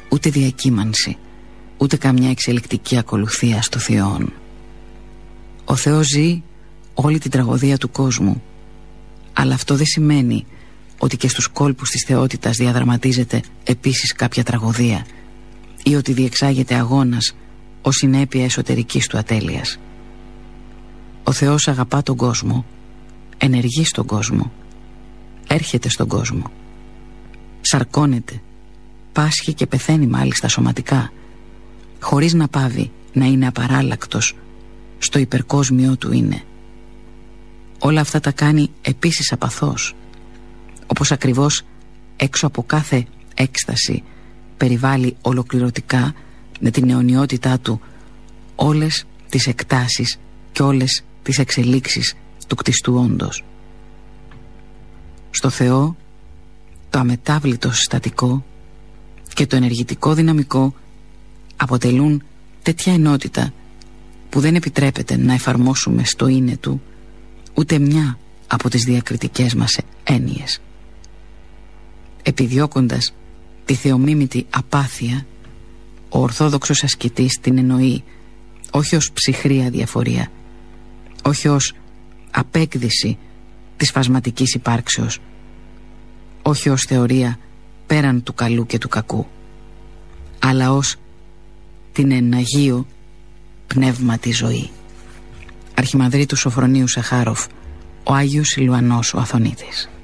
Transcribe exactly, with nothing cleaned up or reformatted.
ούτε διακύμανση, ούτε καμιά εξελικτική ακολουθία στο Θεόν. Ο Θεός ζει όλη την τραγωδία του κόσμου, αλλά αυτό δεν σημαίνει ότι και στους κόλπους της θεότητας διαδραματίζεται επίσης κάποια τραγωδία ή ότι διεξάγεται αγώνας ως συνέπεια εσωτερικής του ατέλειας. Ο Θεός αγαπά τον κόσμο, ενεργεί στον κόσμο, έρχεται στον κόσμο, σαρκώνεται, πάσχει και πεθαίνει μάλιστα σωματικά, χωρίς να πάβει να είναι απαράλλακτος στο υπερκόσμιό του είναι. Όλα αυτά τα κάνει επίσης απαθώς, όπως ακριβώς έξω από κάθε έκσταση περιβάλλει ολοκληρωτικά με την αιωνιότητά του όλες τις εκτάσεις και όλες τις εξελίξεις του κτιστού όντως. Στο Θεό το αμετάβλητο συστατικό και το ενεργητικό δυναμικό αποτελούν τέτοια ενότητα που δεν επιτρέπεται να εφαρμόσουμε στο είναι του ούτε μια από τις διακριτικές μας έννοιες. Επιδιώκοντας τη θεομίμητη απάθεια, ο ορθόδοξος ασκητής την εννοεί όχι ως ψυχρή αδιαφορία, όχι ως απέκδηση της φασματικής υπάρξεως, όχι ως θεωρία πέραν του καλού και του κακού, αλλά ως την εν Αγίο πνεύματι ζωή. Αρχιμανδρίτου Σοφρονίου Σαχάροφ, ο Άγιος Σιλουανός ο Αθωνίτης.